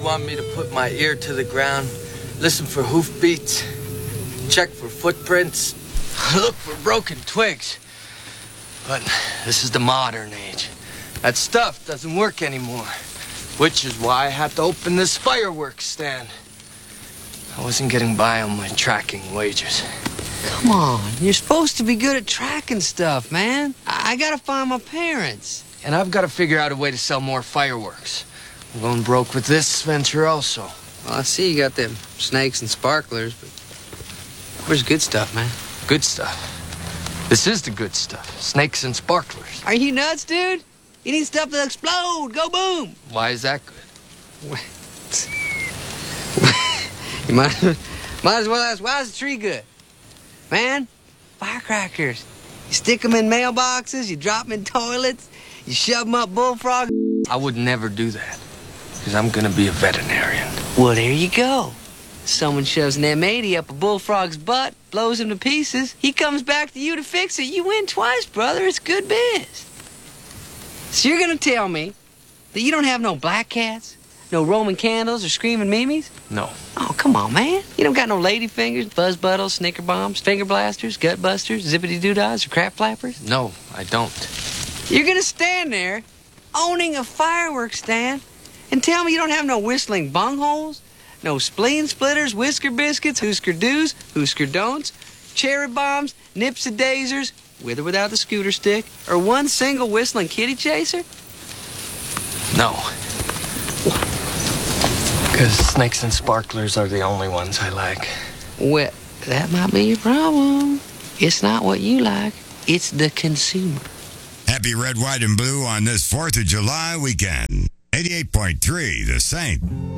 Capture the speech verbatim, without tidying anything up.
want me to put my ear to the ground, listen for hoofbeats, check for footprints, look for broken twigs. But this is the modern age. That stuff doesn't work anymore, which is why I had to open this fireworks stand. I wasn't getting by on my tracking wages. Come on, you're supposed to be good at tracking stuff, man. I, I gotta find my parents. And I've got to figure out a way to sell more fireworks. I'm going broke with this venture also. Well, I see you got them snakes and sparklers, but where's good stuff, man? Good stuff. This is the good stuff. Snakes and sparklers. Are you nuts, dude? You need stuff to explode. Go boom. Why is that good? You might, might as well ask, why is the tree good? Man, firecrackers. You stick them in mailboxes, you drop them in toilets, you shove them up bullfrogs. I would never do that, because I'm going to be a veterinarian. Well, there you go. Someone shoves an M eighty up a bullfrog's butt, blows him to pieces. He comes back to you to fix it. You win twice, brother. It's good biz. So you're going to tell me that you don't have no black cats, no Roman candles or screaming mimes? No. Oh, come on, man. You don't got no lady fingers, buzz buttles, snicker bombs, finger blasters, gut busters, zippity doo-dahs, or crap flappers? No, I don't. You're going to stand there owning a fireworks stand and tell me you don't have no whistling bungholes, no spleen splitters, whisker biscuits, hoosker do's, hoosker don'ts, cherry bombs, nipsy-daisers, with or without the scooter stick, or one single whistling kitty chaser? No. Because snakes and sparklers are the only ones I like. Well, that might be your problem. It's not what you like. It's the consumer. Happy red, white, and blue on this fourth of July weekend. eighty-eight point three, The Saint.